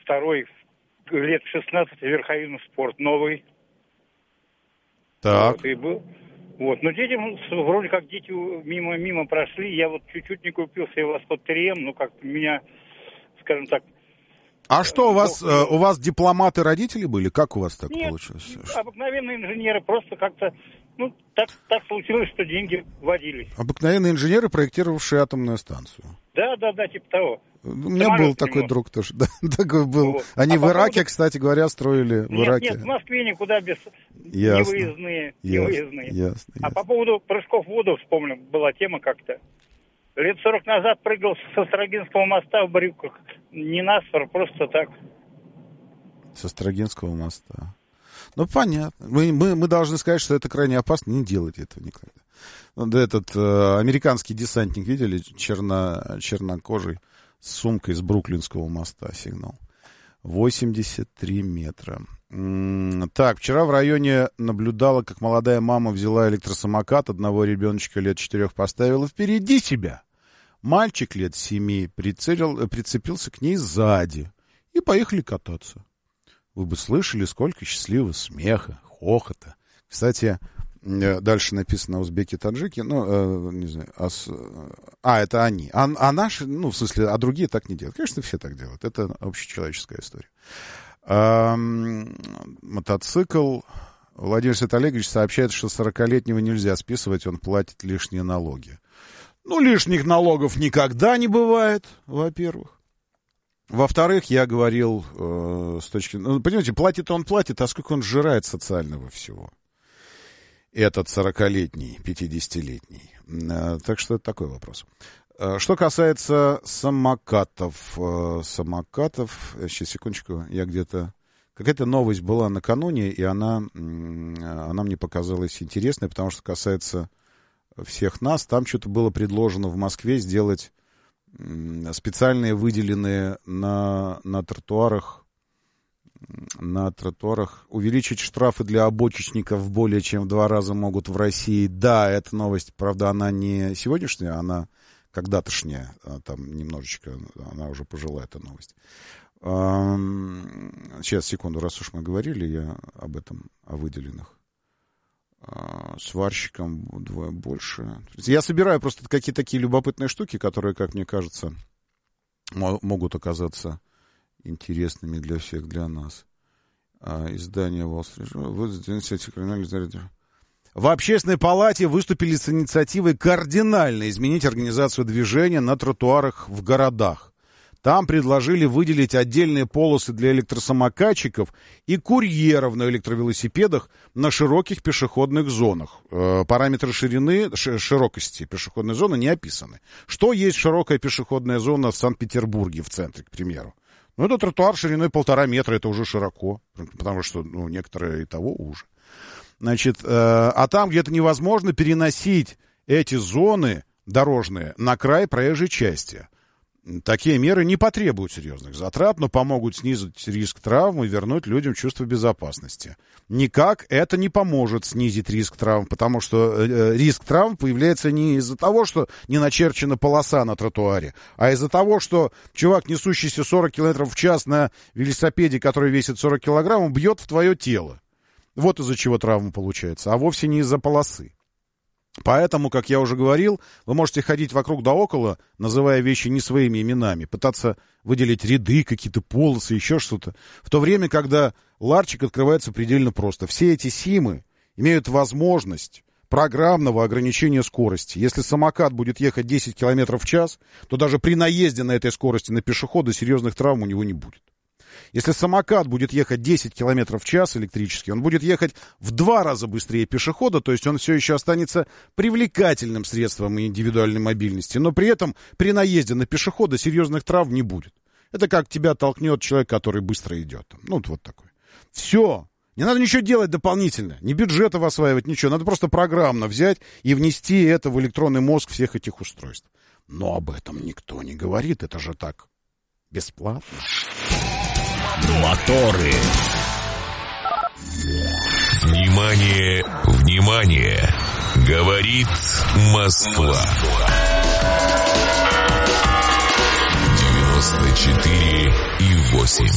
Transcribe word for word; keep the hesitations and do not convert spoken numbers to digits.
второй лет шестнадцать верховину спорт новый. Так. Вот, и был. Вот. Но дети, вроде как дети мимо, мимо прошли. Я вот чуть-чуть не купил себе Восход три эм, ну как-то меня, скажем так... А что, у вас, э, у вас дипломаты родители были? Как у вас так Нет, получилось? Обыкновенные инженеры, просто как-то, ну, так, так случилось, что деньги водились. Обыкновенные инженеры, проектировавшие атомную станцию. Да, да, да, типа того. У меня Самолет был такой немного. друг тоже. Да, такой был. Вот. Они А в по Ираке, поводу... кстати говоря, строили в нет, Ираке. Нет, в Москве никуда без Ясно. невыездные. Ясно. невыездные. Ясно, а ясно. по поводу прыжков в воду, вспомнил, была тема как-то. Лет сорок назад прыгал со Строгинского моста в брюках. Не насфор, просто так. Со Строгинского моста. Ну, понятно. Мы, мы, мы должны сказать, что это крайне опасно. Не делайте этого никогда. Вот этот э, американский десантник, видели, черно, чернокожий, с сумкой с Бруклинского моста сигнал. восемьдесят три метра. М-м, так, вчера в районе наблюдала, как молодая мама взяла электросамокат, одного ребеночка лет четырех поставила впереди себя. Мальчик лет семи прицелил, прицепился к ней сзади. И поехали кататься. Вы бы слышали, сколько счастливого смеха, хохота. Кстати, дальше написано узбеки-таджики, ну, э, не знаю, а, с, а это они. А, а наши, ну, в смысле, а другие так не делают. Конечно, все так делают. Это общечеловеческая история. А, мотоцикл. Владимир Святолегович сообщает, что сорокалетнего нельзя списывать, он платит лишние налоги. Ну, лишних налогов никогда не бывает, во-первых. Во-вторых, я говорил э, с точки... Ну, понимаете, платит он платит, а сколько он сжирает социального всего. Этот сорокалетний, пятидесятилетний. Э, так что это такой вопрос. Э, что касается самокатов. Э, самокатов... Сейчас, секундочку, я где-то... Какая-то новость была накануне, и она, она мне показалась интересной, потому что касается всех нас. Там что-то было предложено в Москве сделать... специальные выделенные на, на тротуарах, на тротуарах, увеличить штрафы для обочечников более чем в два раза могут в России. Да, эта новость, правда, она не сегодняшняя, она когда-тошняя, там немножечко, она уже пожилая, эта новость. Сейчас, секунду, раз уж мы говорили я об этом, о выделенных. Сварщикам вдвое больше. Я собираю просто какие-то такие любопытные штуки, которые, как мне кажется, могут оказаться интересными для всех, для нас. Издание Wall Street. В Общественной палате выступили с инициативой кардинально изменить организацию движения на тротуарах в городах. Там предложили выделить отдельные полосы для электросамокатчиков и курьеров на электровелосипедах на широких пешеходных зонах. Э, параметры ширины, ш, широкости пешеходной зоны не описаны. Что есть широкая пешеходная зона в Санкт-Петербурге, в центре, к примеру? Ну, это тротуар шириной полтора метра, это уже широко, потому что, ну, некоторые и того уже. Значит, э, а там где-то невозможно переносить эти зоны дорожные на край проезжей части. Такие меры не потребуют серьезных затрат, но помогут снизить риск травм и вернуть людям чувство безопасности. Никак это не поможет снизить риск травм, потому что э, риск травм появляется не из-за того, что не начерчена полоса на тротуаре, а из-за того, что чувак, несущийся сорок километров в час на велосипеде, который весит сорок килограммов, бьет в твое тело. Вот из-за чего травма получается, а вовсе не из-за полосы. Поэтому, как я уже говорил, вы можете ходить вокруг да около, называя вещи не своими именами, пытаться выделить ряды, какие-то полосы, еще что-то. В то время, когда ларчик открывается предельно просто. Все эти симы имеют возможность программного ограничения скорости. Если самокат будет ехать десять километров в час, то даже при наезде на этой скорости на пешехода серьезных травм у него не будет. Если самокат будет ехать десять километров в час электрический, он будет ехать в два раза быстрее пешехода, то есть он все еще останется привлекательным средством индивидуальной мобильности, но при этом при наезде на пешехода серьезных травм не будет. Это как тебя толкнет человек, который быстро идет. Ну, вот такой. Все. Не надо ничего делать дополнительно. Ни бюджетов осваивать, ничего. Надо просто программно взять и внести это в электронный мозг всех этих устройств. Но об этом никто не говорит. Это же так бесплатно. Моторы. Внимание, внимание. Говорит Москва. девяносто четыре и восемь.